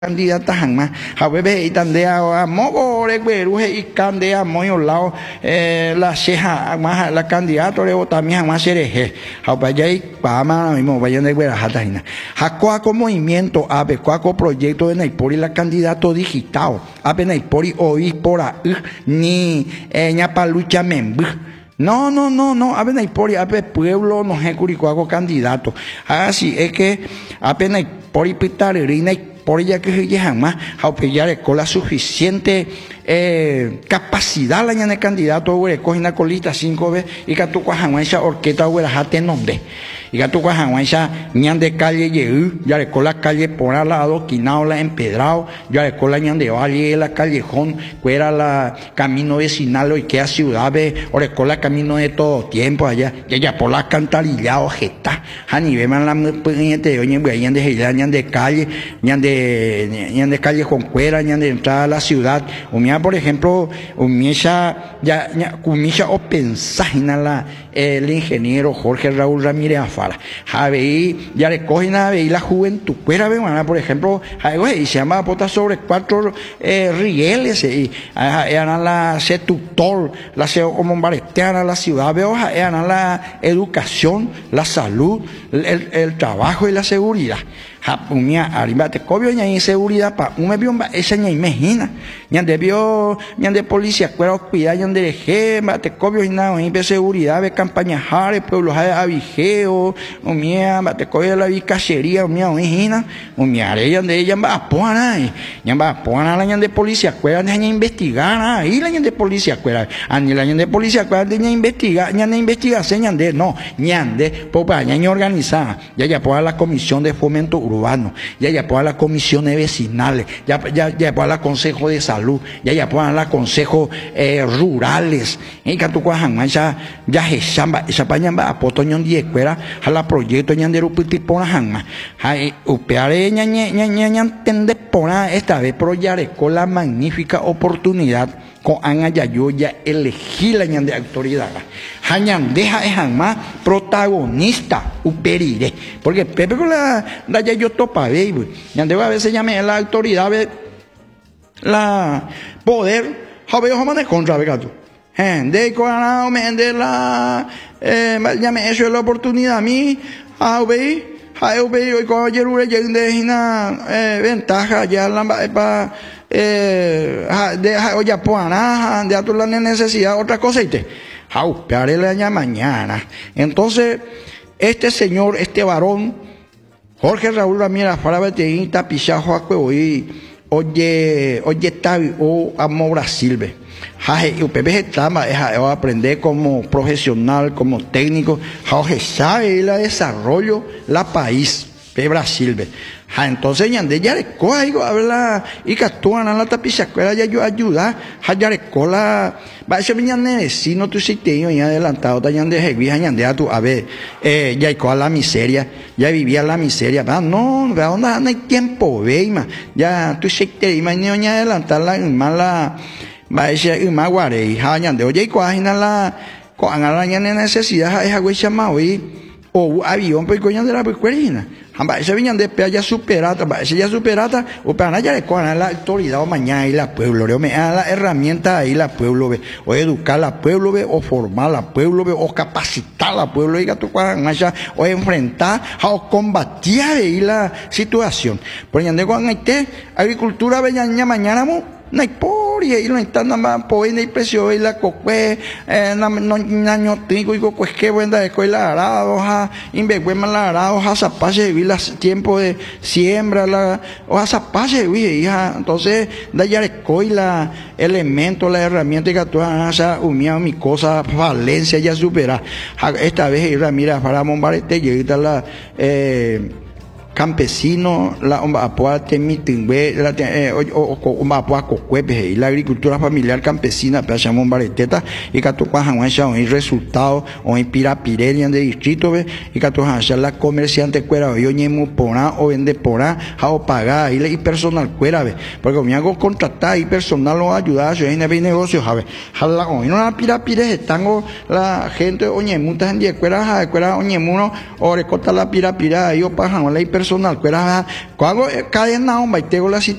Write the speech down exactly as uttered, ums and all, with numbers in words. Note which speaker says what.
Speaker 1: candidata jamás a bebé y tandea a mogo regueruje y candea moyo lao la ceja más la candidata de también jamás sereje a vaya y pama mismo vayan de guerajata a cuaco movimiento a cuaco proyecto de Naipori la candidato digital a Naipori hoy por ahí ni ña palucha membu. No, no, no, no, apenas por ape pueblo no es curicuaco candidato. Así es que apenas por pitarina por ella que se jamás a pillar con la suficiente eh, capacidad la ñane candidato güey coge una colita cinco veces y que tu cuajanguancha orquesta güey la jate nombre y que tu cuajanguancha ñan de calle yeú ya le con la calle por al lado quinao la empedrado ya le con la ñan de valle la callejón fuera la camino vecinal y que a ciudad ve o le con la camino de todo tiempo allá ya ya por la cantarillado jeta a nivel man la puñete oye ñan de ñan de calle ñan de ñan de calle con cuera ñan de entrada a la ciudad o mira por ejemplo umiesa ya umiesa o penságina la el ingeniero Jorge Raúl Ramírez Afara a ver ya le cogen a ver la juventud cuera ve por ejemplo y se llama pota sobre cuatro eh, rieles y eran la seductor la seo como bareteana la ciudad veo eran la educación la salud el, el trabajo y la seguridad Japumia arriba te cobio ña inseguridad pa un me vio esa ña imagina ña debió ña de policía cuero cuidar ña de gema te cobio na en seguridad de campaña jare pueblo ha vigeo o mia te cobio la vicachería o mia imagina o mia ella de ella va pona ña va pona la ña de policía cuero ña investigar ahí la ña de policía cuero ani la ña de policía cuero de ña investigar ña de investigación ña de no ña de popa ña organizada ya ya por la comisión de fomento urbano, ya ya por las comisiones vecinales, ya ya ya por la consejo de salud, ya ya por la consejo eh, rurales, en que tu cuajan ya ya esa esa pañamba a potoñón die cuera a la proyecto ñandero pitipona hanma, hay upeare ña ña ña ña ña entende pona esta vez proyare con la magnífica oportunidad con Anayayo ya elegí la ñan de autoridad. Hañan deja es más protagonista uperire. Porque Pepe con la la ya yo topa baby. Ñan de a veces llame la autoridad la poder. Jabe ojo de contra begato. De corana me de la eh llame eso es la oportunidad a mí a ver a ver hoy con ayer de una ventaja ya la para eh de oye puana de atu la necesidad otra cosa y te jau peare la mañana entonces este señor este varón Jorge Raúl Ramírez Farabeteíta pichajo a hoy oye oye tabi o amo Brasil ve jaje upb estama es a aprender como profesional como técnico jaje sabe la desarrollo la país de Brasil ve ja entonces ñande ya le coja digo habla y que actúan a la tapizacuela ya yo ayuda ja ya le cola va ese ñande si no tu sitio ya adelantado ta ñande jevija ñande a tu a ver eh ya coa la miseria ya vivía la miseria va no va dónde no hay tiempo ve ma ya tu sitio y mañana ya adelantar la mala va ese ma guare ja ñande oye coa la con la ñande necesidad es agua chama hoy o avión pues coña de la pecuerina amba ese viñan de pe ya superata va ese ya superata o para ya le con la autoridad o mañana y la pueblo le me da la herramienta ahí la pueblo ve o educar la pueblo ve o formar la pueblo ve o capacitar la pueblo y que tú o enfrentar o combatir ahí la situación por ñande con este agricultura ve ña mañana mo no hay por y no está nada más por y precio y la coque eh no no tengo y pues que buena de escuela arado ja invergüenza la arado ja zapache vi las tiempo de siembra la o ja zapache vi hija entonces da ya le coi la elemento la herramienta que tú has unido mi cosa Valencia ya supera esta vez Ramírez para Mombarete llega la eh campesino la omba temitingbe la o omba cocuepe y la agricultura familiar campesina para llamar bareteta y que tocan un resultado o en Pirapirenia de distrito y que tocan la comerciante cuera yo ñemu pona o vende pona o pagar y personal cuera ve porque me hago contratar y personal o ayudar yo en el negocio jabe jala o no la Pirapire están la gente o ñemu tan de cuera cuera o ñemu o recorta la Pirapira yo pagan la personal, cuando cadena, hombre, tengo la